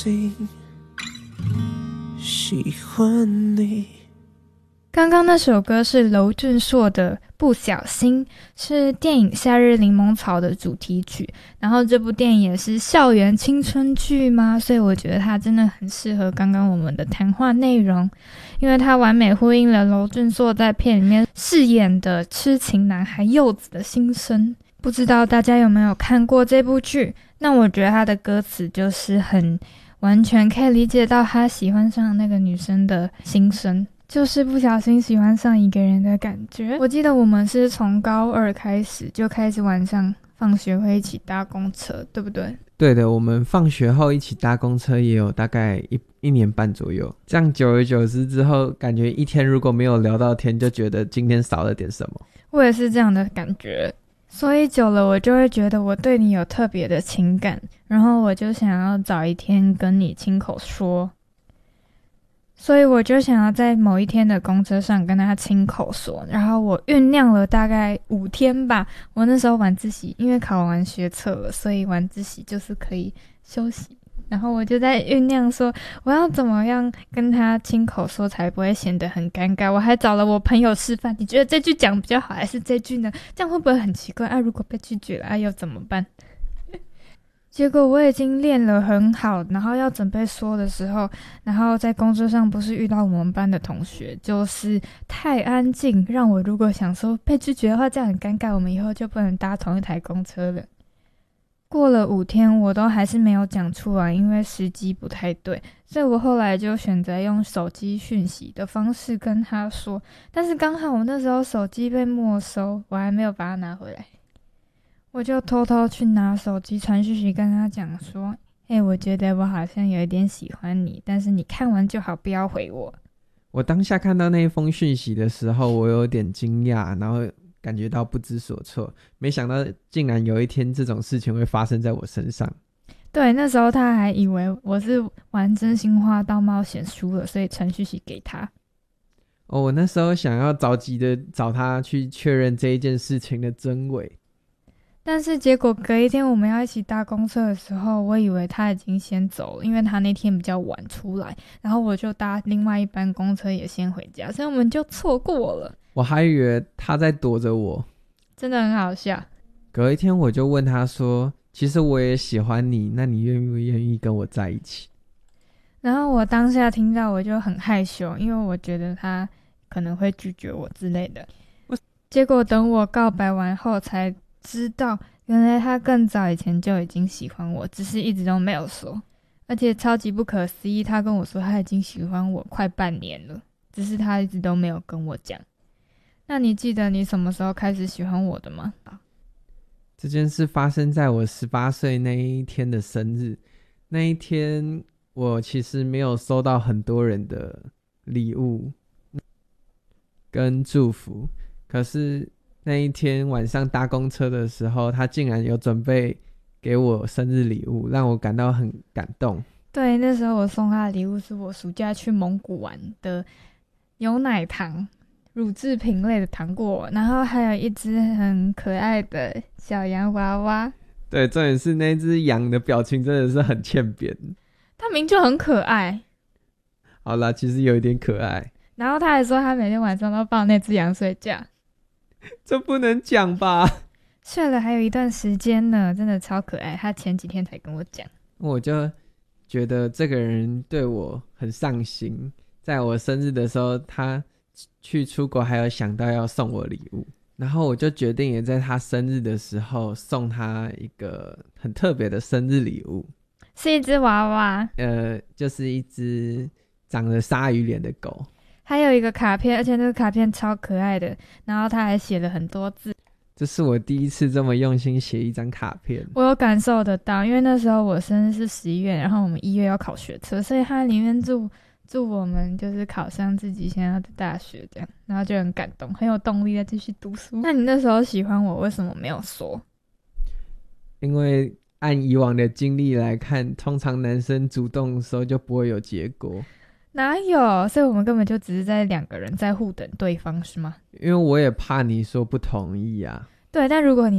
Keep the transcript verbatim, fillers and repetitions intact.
心喜欢你。 刚刚那首歌是娄俊硕的《不小心》，是电影《夏日柠檬草》的主题曲。然后这部电影也是校园青春剧嘛，所以我觉得它真的很适合刚刚我们的谈话内容，因为它完美呼应了娄俊硕在片里面饰演的痴情男孩柚子的心声。不知道大家有没有看过这部剧？那我觉得他的歌词就是很完全可以理解到他喜欢上那个女生的心声，就是不小心喜欢上一个人的感觉。我记得我们是从高二开始就开始晚上放学会一起搭公车，对不对？ 对的，我们放学后一起搭公车也有大概一一年半左右。这样久而久之之后，感觉一天如果没有聊到天，就觉得今天少了点什么。 我也是这样的感觉，所以久了我就会觉得我对你有特别的情感，然后我就想要找一天跟你亲口说。所以我就想要在某一天的公车上跟他亲口说，然后我酝酿了大概五天吧。我那时候晚自习，因为考完学测了，所以晚自习就是可以休息，然后我就在酝酿说我要怎么样跟他亲口说才不会显得很尴尬。我还找了我朋友示范，你觉得这句讲比较好还是这句呢？这样会不会很奇怪啊？如果被拒绝了啊，又怎么办？结果我已经练了很好，然后要准备说的时候，然后在公车上不是遇到我们班的同学，就是太安静，让我如果想说被拒绝的话，这样很尴尬，我们以后就不能搭同一台公车了。过了五天，我都还是没有讲出来，因为时机不太对，所以我后来就选择用手机讯息的方式跟他说，但是刚好我那时候手机被没收，我还没有把它拿回来。我就偷偷去拿手机传讯息跟他讲说，欸，我觉得我好像有一点喜欢你，但是你看完就好，不要回我。 我当下看到那一封讯息的时候，我有点惊讶，然后感觉到不知所措，没想到竟然有一天这种事情会发生在我身上。 对，那时候他还以为我是玩真心话大冒险输了，所以传讯息给他。 哦，我那时候想要着急的找他去确认这一件事情的真伪， 但是结果隔一天我们要一起搭公车的时候，我以为他已经先走了，因为他那天比较晚出来，然后我就搭另外一班公车也先回家，所以我们就错过了。 我还以为他在躲着我， 真的很好笑。 隔一天我就问他说，其实我也喜欢你，那你愿不愿意跟我在一起？ 然后我当下听到我就很害羞，因为我觉得他可能会拒绝我之类的。结果等我告白完后才知道，原来他更早以前就已经喜欢我，只是一直都没有说。而且超级不可思议，他跟我说他已经喜欢我快半年了，只是他一直都没有跟我讲。那你记得你什么时候开始喜欢我的吗？ 这件事发生在我十八岁那一天的生日。那一天我其实没有收到很多人的礼物跟祝福，可是那一天晚上搭公车的时候，他竟然有准备给我生日礼物，让我感到很感动。 对，那时候我送他的礼物是我暑假去蒙古玩的牛奶糖，乳制品类的糖果，然后还有一只很可爱的小洋娃娃。 对，重点是那只羊的表情真的是很欠扁， 它明明就很可爱。 好啦，其实有一点可爱。 然后他还说他每天晚上都抱那只羊睡觉。 这不能讲吧？ 睡了还有一段时间呢，真的超可爱。他前几天才跟我讲。 我就觉得这个人对我很上心，在我生日的时候他去出国还有想到要送我礼物，然后我就决定也在他生日的时候送他一个很特别的生日礼物， 是一只娃娃， 呃，就是一只长着鲨鱼脸的狗， 还有一个卡片，而且那个卡片超可爱的，然后他还写了很多字。 这是我第一次这么用心写一张卡片。 我有感受得到，因为那时候我生日是十一月，然后我们一月要考学测，所以他里面祝祝我们就是考上自己想要的大学这样，然后就很感动，很有动力再继续读书。那你那时候喜欢我，为什么没有说？ 因为按以往的经历来看，通常男生主动的时候就不会有结果。 哪有？所以我们根本就只是在两个人在互等对方，是吗？ 因为我也怕你说不同意啊。 对，但如果你